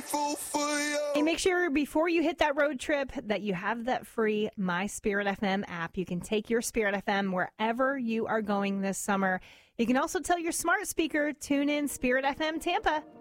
Hey, make sure before you hit that road trip that you have that free My Spirit FM app. You can take your Spirit FM wherever you are going this summer. You can also tell your smart speaker, tune in Spirit FM Tampa.